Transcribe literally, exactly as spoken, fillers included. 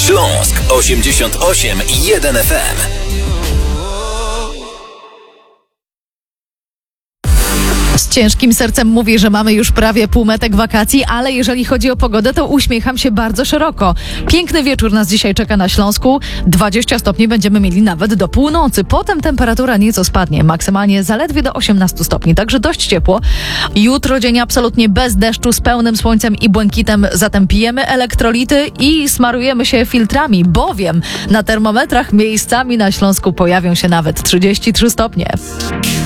Śląsk osiemdziesiąt osiem i jeden F M. Z ciężkim sercem mówię, że mamy już prawie półmetek wakacji, ale jeżeli chodzi o pogodę, to uśmiecham się bardzo szeroko. Piękny wieczór nas dzisiaj czeka na Śląsku. dwadzieścia stopni będziemy mieli nawet do północy. Potem temperatura nieco spadnie, maksymalnie zaledwie do osiemnastu stopni, także dość ciepło. Jutro dzień absolutnie bez deszczu, z pełnym słońcem i błękitem, zatem pijemy elektrolity i smarujemy się filtrami, bowiem na termometrach miejscami na Śląsku pojawią się nawet trzydzieści trzy stopnie.